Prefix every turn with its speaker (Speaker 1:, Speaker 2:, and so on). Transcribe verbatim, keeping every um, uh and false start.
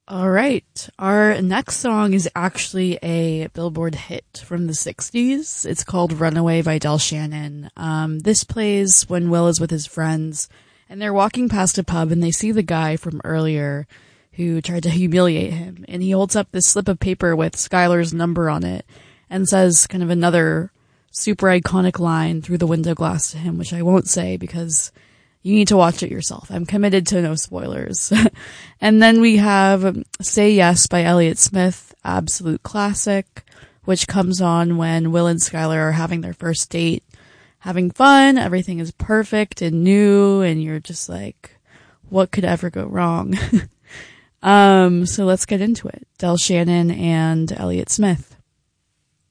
Speaker 1: All right. Our next song is actually a Billboard hit from the sixties. It's called Runaway by Del Shannon. Um, this plays when Will is with his friends and they're walking past a pub and they see the guy from earlier who tried to humiliate him. And he holds up this slip of paper with Skylar's number on it and says kind of another super iconic line through the window glass to him, which I won't say because you need to watch it yourself. I'm committed to no spoilers. And then we have Say Yes by Elliott Smith, absolute classic, which comes on when Will and Skylar are having their first date, having fun. Everything is perfect and new, and you're just like, what could ever go wrong? um, so let's get into it. Del Shannon and Elliott Smith.